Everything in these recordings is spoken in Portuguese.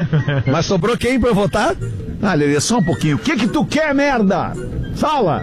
Mas sobrou quem pra eu votar? Ah, Lelê, só um pouquinho. O que tu quer, merda? Fala!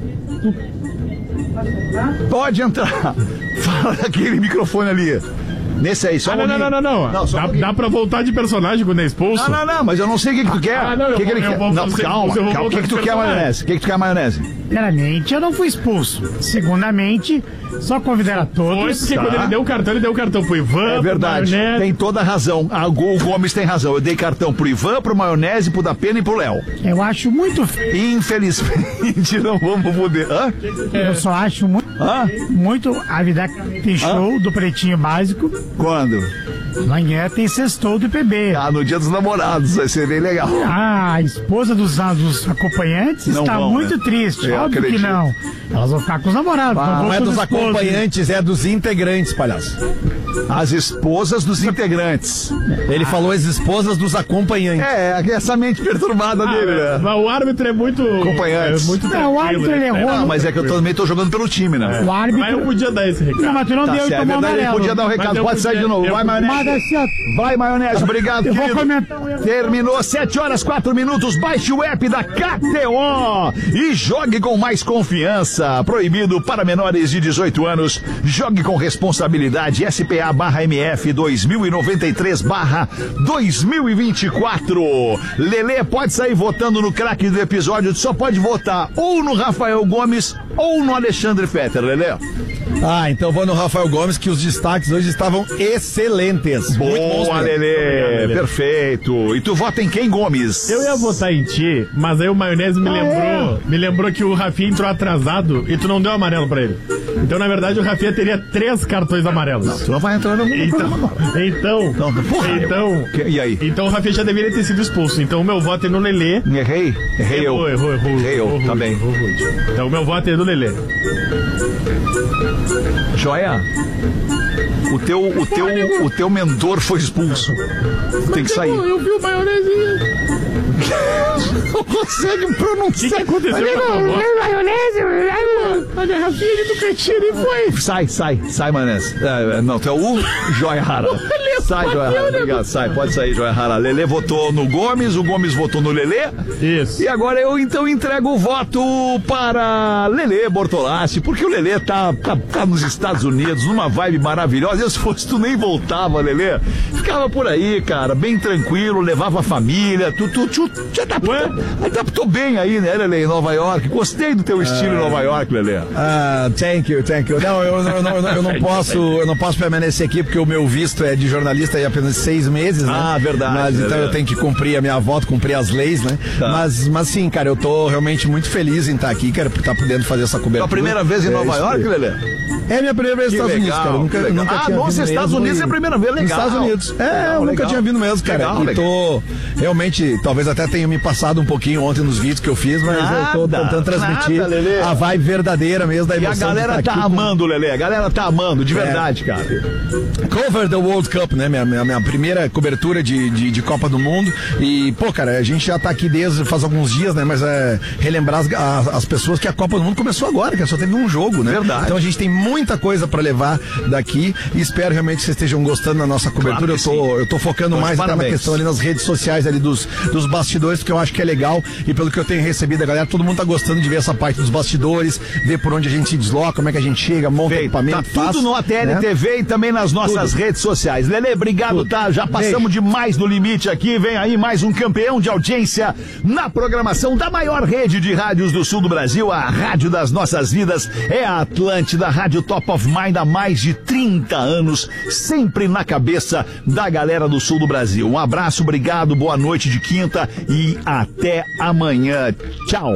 Pode entrar. Fala naquele microfone ali. Nesse aí, só não. Dá pra voltar de personagem quando é expulso? Não, mas eu não sei o que tu quer. O que ele quer? Não, calma. O que tu quer, maionese? O que tu quer, maionese? Primeiramente, eu não fui expulso. Segundamente, só convidar a todos. Foi porque quando ele deu o cartão pro Ivan. É verdade, tem toda a razão. O Gomes tem razão. Eu dei cartão pro Ivan, pro Maionese, pro Dapena e pro Léo. Eu acho muito feio. Infelizmente, não vamos poder. Eu só acho muito. A vida tem show do Pretinho Básico. Quando? Amanhã tem sextou do PB. No Dia dos Namorados, vai ser bem legal. A esposa dos acompanhantes não está vão, muito triste. Óbvio que não. Elas vão ficar com os namorados. Não é dos acompanhantes, é dos integrantes, palhaço. As esposas dos integrantes. Ele falou as esposas dos acompanhantes. Essa mente perturbada dele, né? Mas o árbitro é muito... Acompanhantes. O árbitro ele errou. Não, mas é que eu também tô jogando pelo time, né? O árbitro... Mas eu podia dar esse recado. Não, mas tu não deu e tomou amarelo. Ele podia dar um recado. Pode sair de novo. Vai, Maionese. Vai, Maionese. Obrigado, eu querido. Vou comentar um erro. Terminou 7h04. Baixe o app da KTO e jogue com mais confiança. Proibido para menores de 18 anos. Jogue com responsabilidade. SPA/MF 2093/2024. Lelê pode sair votando no craque do episódio. Só pode votar ou no Rafael Gomes ou no Alexandre Fetter, Lelê. Então vou no Rafael Gomes, que os destaques hoje estavam excelentes. Boa, Lelê. Perfeito. E tu vota em quem, Gomes? Eu ia votar em ti, mas aí o Maionese me lembrou que o Rafinha entrou atrasado e tu não deu amarelo pra ele. Então, na verdade, o Rafinha teria 3 cartões amarelos. Não, tu não vai entrar no Então, e aí? Então o Rafinha já deveria ter sido expulso. Então o meu voto é no Lelê. Errei eu. Errei eu, tá bem. Então o meu voto é no Lelê. Joia, o teu mentor foi expulso. Tem que sair. Eu vi o Maionese. Não consegue pronunciar. O que aconteceu com a tua voz? Maionese. A garrafinha do cantinho e foi. Sai, Maionese. Não, tu é o Joia Rara. Sai, Joia Rara. Obrigado, sai. Pode sair, Joia Rara. Lelê votou no Gomes, o Gomes votou no Lelê. Isso. E agora eu então entrego o voto para Lelê Bortolassi, porque o Lelê tá nos Estados Unidos, numa vibe maravilhosa. Se fosse tu nem voltava, Lelê. Ficava por aí, cara, bem tranquilo, levava a família. Tu te adaptou bem aí, né, Lelê, em Nova York. Gostei do teu estilo em Nova York, Lelê. Thank you. Não, eu não posso permanecer aqui porque o meu visto é de jornalista e apenas 6 meses, né? Verdade. Mas então eu tenho que cumprir a minha volta, cumprir as leis, né? Tá. Mas sim, cara, eu tô realmente muito feliz em estar aqui, cara, por estar podendo fazer essa cobertura. Tua primeira vez em Nova York, Lelê? É minha primeira vez nos Estados Unidos, cara. Nunca tinha vindo nos Estados Unidos é a primeira vez, legal. Nos Estados Unidos. Eu nunca tinha vindo mesmo, cara. Legal. E tô realmente, talvez até tenha me passado um pouquinho ontem nos vídeos que eu fiz, mas eu tô tentando transmitir a vibe verdadeira mesmo da emoção. E a galera tá amando, Lelê. A galera tá amando, de verdade, cara. Cover the World Cup, né? Minha primeira cobertura de Copa do Mundo. E, pô, cara, a gente já tá aqui desde faz alguns dias, né? Mas relembrar as pessoas que a Copa do Mundo começou agora, que só teve um jogo, né? Verdade. Então a gente tem muita coisa pra levar daqui e espero realmente que vocês estejam gostando da nossa cobertura. Claro eu tô focando mais até na questão ali nas redes sociais ali dos bastidores, porque eu acho que é legal e pelo que eu tenho recebido da galera, todo mundo tá gostando de ver essa parte dos bastidores, ver por onde a gente se desloca, como é que a gente chega, monta equipamento, tá tudo no ATL TV e também nas nossas redes sociais. Lelê, obrigado, tá? Já passamos demais do limite aqui, vem aí mais um campeão de audiência na programação da maior rede de rádios do sul do Brasil, a rádio das nossas vidas, é a Atlântida, rádio Top of Mind há mais de 30 anos, sempre na cabeça da galera do sul do Brasil. Um abraço, obrigado, boa noite de quinta e até amanhã. Tchau.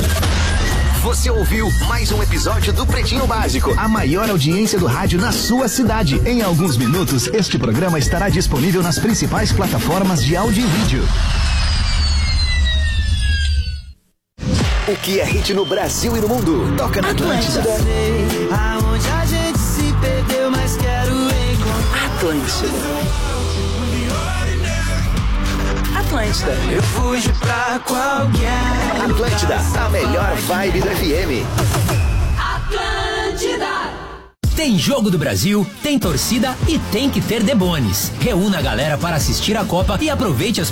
Você ouviu mais um episódio do Pretinho Básico, a maior audiência do rádio na sua cidade. Em alguns minutos, este programa estará disponível nas principais plataformas de áudio e vídeo. O que é hit no Brasil e no mundo? Toca na Atlântida. Aonde a gente se perdeu, mas quero encontrar. Atlântida. Atlântida. Eu fujo pra qualquer. Atlântida, a melhor vibe do FM. Atlântida. Tem Jogo do Brasil, tem torcida e tem que ter Debonis. Reúna a galera para assistir a Copa e aproveite as